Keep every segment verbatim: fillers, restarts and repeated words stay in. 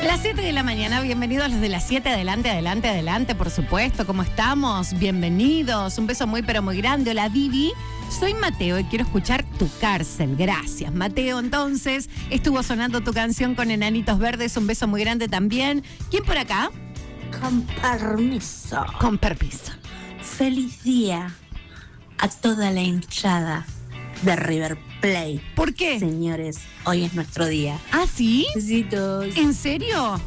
Las siete de la mañana, bienvenidos los de las siete, adelante, adelante, adelante, por supuesto, ¿cómo estamos? Bienvenidos, un beso muy pero muy grande. Hola Vivi, soy Mateo y quiero escuchar Tu Cárcel, gracias Mateo. Entonces, estuvo sonando tu canción con Enanitos Verdes, un beso muy grande también. ¿Quién por acá? Con permiso. Con permiso. Feliz día a toda la hinchada de River Plate. ¿Por qué? Señores, hoy es nuestro día. ¿Ah, sí? Besitos. ¿En serio?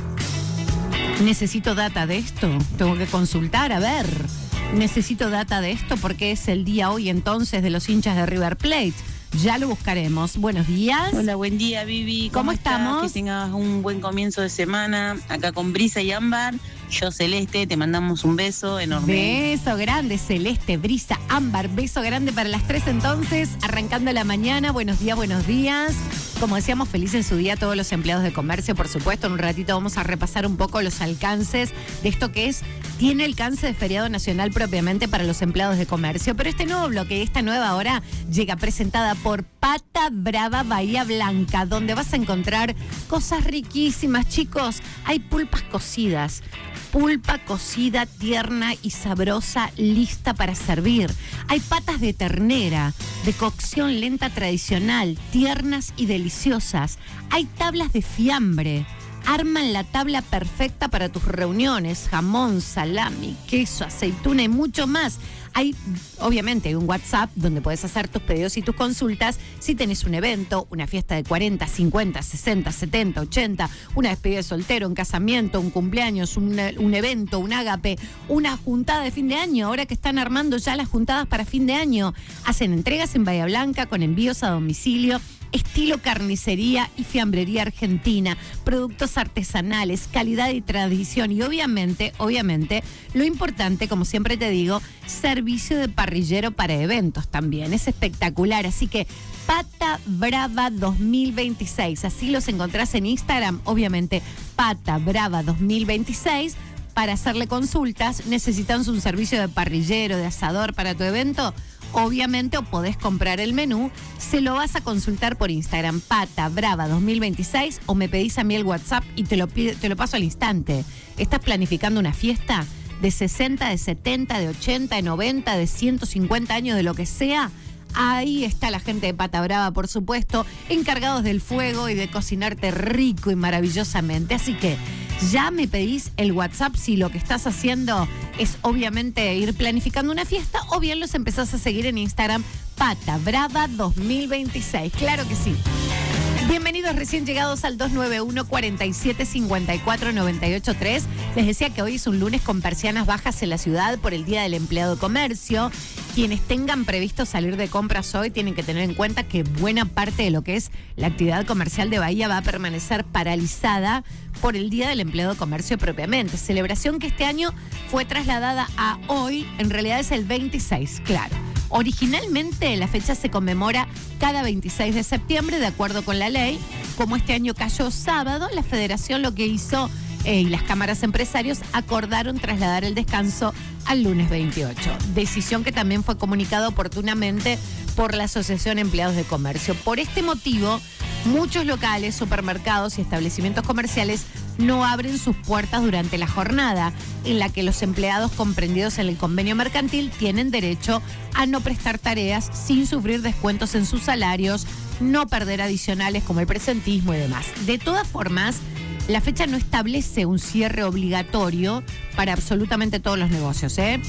Necesito data de esto. Tengo que consultar, a ver. Necesito data de esto porque es el día hoy entonces de los hinchas de River Plate. Ya lo buscaremos. Buenos días. Hola, buen día, Vivi. ¿Cómo, ¿Cómo estamos? Que tengas un buen comienzo de semana. Acá con Brisa y Ámbar. Yo, Celeste, te mandamos un beso enorme. Beso grande, Celeste, Brisa, Ámbar. Beso grande para las tres entonces. Arrancando la mañana. Buenos días, buenos días. Como decíamos, feliz en su día a todos los empleados de comercio, por supuesto. En un ratito vamos a repasar un poco los alcances de esto que es, tiene alcance de feriado nacional propiamente para los empleados de comercio. Pero este nuevo bloque, esta nueva hora, llega presentada por Pata Brava Bahía Blanca, donde vas a encontrar cosas riquísimas, chicos. Hay pulpas cocidas. Pulpa cocida, tierna y sabrosa, lista para servir. Hay patas de ternera, de cocción lenta tradicional, tiernas y deliciosas. Hay tablas de fiambre. Arman la tabla perfecta para tus reuniones. Jamón, salami, queso, aceituna y mucho más. Hay, obviamente, un WhatsApp donde puedes hacer tus pedidos y tus consultas si tenés un evento, una fiesta de cuarenta, cincuenta, sesenta, setenta, ochenta, una despedida de soltero, un casamiento, un cumpleaños, un, un evento, un ágape, una juntada de fin de año. Ahora que están armando ya las juntadas para fin de año, hacen entregas en Bahía Blanca con envíos a domicilio. Estilo carnicería y fiambrería argentina, productos artesanales, calidad y tradición y obviamente, obviamente, lo importante, como siempre te digo, servicio de parrillero para eventos también, es espectacular, así que Pata Brava dos mil veintiséis, así los encontrás en Instagram, obviamente Pata Brava dos mil veintiséis. Para hacerle consultas, necesitas un servicio de parrillero, de asador para tu evento, obviamente, o podés comprar el menú, se lo vas a consultar por Instagram, Pata Brava dos mil veintiséis, o me pedís a mí el WhatsApp y te lo, pide, te lo paso al instante. ¿Estás planificando una fiesta de sesenta, de setenta, de ochenta, de noventa, de ciento cincuenta años, de lo que sea? Ahí está la gente de Pata Brava, por supuesto, encargados del fuego y de cocinarte rico y maravillosamente. Así que ya me pedís el WhatsApp si lo que estás haciendo es obviamente ir planificando una fiesta o bien los empezás a seguir en Instagram, Pata Brava dos mil veintiséis. Claro que sí. Bienvenidos recién llegados al dos nueve uno, cuatro siete, cinco cuatro, nueve ocho tres. Les decía que hoy es un lunes con persianas bajas en la ciudad por el Día del Empleado de Comercio. Quienes tengan previsto salir de compras hoy tienen que tener en cuenta que buena parte de lo que es la actividad comercial de Bahía va a permanecer paralizada por el Día del Empleado de Comercio propiamente. Celebración que este año fue trasladada a hoy, en realidad es el veintiséis, claro. Originalmente la fecha se conmemora cada veintiséis de septiembre, de acuerdo con la ley. Como este año cayó sábado, la federación lo que hizo eh, y las cámaras empresarios acordaron trasladar el descanso al lunes veintiocho. Decisión que también fue comunicada oportunamente por la Asociación Empleados de Comercio. Por este motivo, muchos locales, supermercados y establecimientos comerciales no abren sus puertas durante la jornada, en la que los empleados comprendidos en el convenio mercantil tienen derecho a no prestar tareas sin sufrir descuentos en sus salarios, no perder adicionales como el presentismo y demás. De todas formas, la fecha no establece un cierre obligatorio para absolutamente todos los negocios, ¿eh?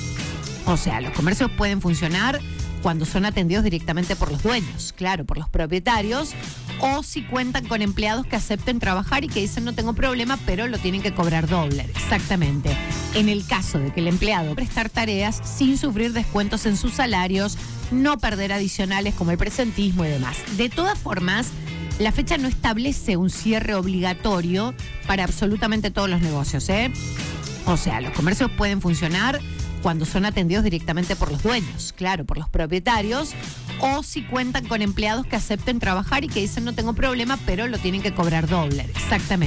O sea, los comercios pueden funcionar cuando son atendidos directamente por los dueños, claro, por los propietarios, o si cuentan con empleados que acepten trabajar y que dicen no tengo problema, pero lo tienen que cobrar doble. Exactamente. En el caso de que el empleado prestar tareas sin sufrir descuentos en sus salarios, no perder adicionales como el presentismo y demás. De todas formas, la fecha no establece un cierre obligatorio para absolutamente todos los negocios, ¿eh? O sea, los comercios pueden funcionar cuando son atendidos directamente por los dueños, claro, por los propietarios, o si cuentan con empleados que acepten trabajar y que dicen no tengo problema, pero lo tienen que cobrar doble. Exactamente.